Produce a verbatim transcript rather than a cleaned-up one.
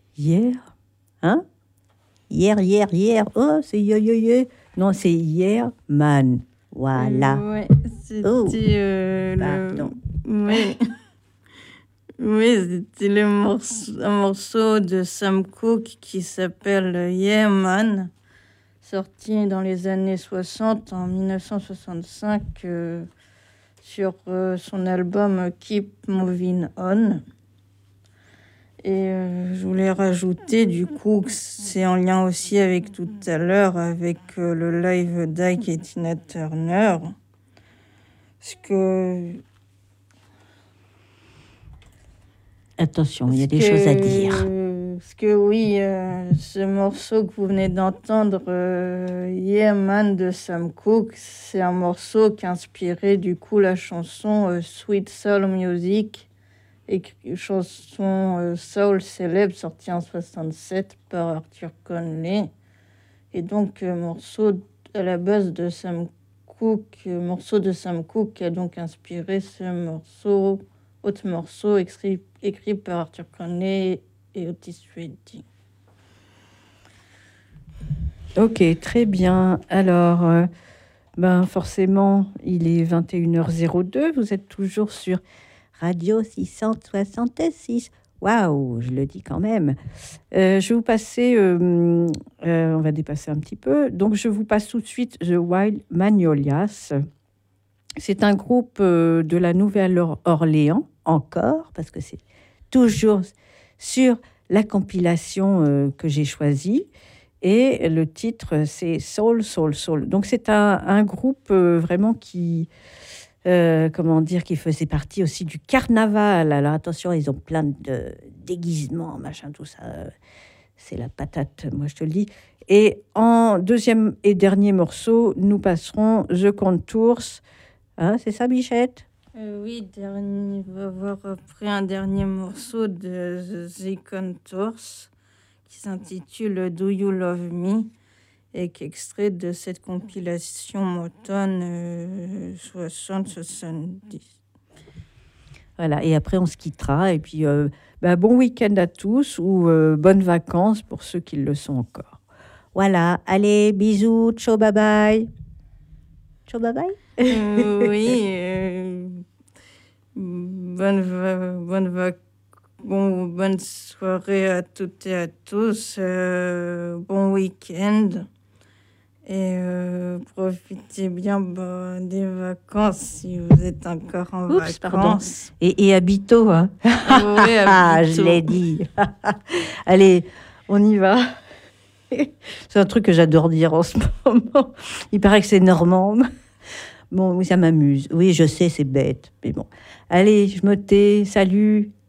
Hier. Hein? Hier, hier, hier. Oh, c'est yo, yo, yo. Non, c'est hier, man. Voilà. Euh, ouais, c'était Oh, euh, pardon. le... Oui. Oui, c'était le morceau, un morceau de Sam Cooke qui s'appelle Yeah Man, sorti dans les années soixante, en dix-neuf cent soixante-cinq, euh, sur euh, son album Keep Moving On. Et euh, je voulais rajouter, du coup, que c'est en lien aussi avec tout à l'heure, avec euh, le live d'Ike et Tina Turner. Parce que Attention, il y a Parce des choses à que- dire. Parce que oui, euh, ce morceau que vous venez d'entendre, euh, Yeah Man de Sam Cooke, c'est un morceau qui a inspiré du coup la chanson euh, Sweet Soul Music, écri- chanson euh, soul célèbre sortie en soixante-sept par Arthur Conley. Et donc, euh, morceau à la base de Sam Cooke, euh, morceau de Sam Cooke qui a donc inspiré ce morceau, autre morceau écrit, écrit par Arthur Conley et Otis Redding. Ok, très bien. Alors, euh, ben forcément, il est vingt et une heures zéro deux. Vous êtes toujours sur Radio six cent soixante-six. Waouh, je le dis quand même. Euh, je vais vous passer, euh, euh, on va dépasser un petit peu. Donc, je vous passe tout de suite The Wild Magnolias. C'est un groupe euh, de la Nouvelle-Orléans, encore, parce que c'est toujours sur la compilation euh, que j'ai choisie. Et le titre, c'est Soul, Soul, Soul. Donc, c'est un, un groupe euh, vraiment qui, euh, comment dire, qui faisait partie aussi du carnaval. Alors, attention, ils ont plein de déguisements, machin, tout ça. C'est la patate, moi, je te le dis. Et en deuxième et dernier morceau, nous passerons The Contours. Hein, c'est ça, Bichette? Euh, oui, dernier, on va voir après un dernier morceau de The Contours qui s'intitule Do You Love Me et qui est extrait de cette compilation Motown euh, soixante soixante-dix. Voilà, et après, on se quittera. Et puis, euh, bah, bon week-end à tous ou euh, bonnes vacances pour ceux qui le sont encore. Voilà, allez, bisous, ciao, bye bye. Ciao, bye bye. Euh, oui, euh, bonne, va- bonne, va- bon, bonne soirée à toutes et à tous, euh, bon week-end et euh, profitez bien bah, des vacances si vous êtes encore en Oups, pardon. vacances. Et, et à Bito, hein. Oui, à Ah, je Bito. l'ai dit. Allez, on y va. C'est un truc que j'adore dire en ce moment. Il paraît que c'est normand. Bon, oui, ça m'amuse. Oui, je sais, c'est bête. Mais bon. Allez, je me tais. Salut.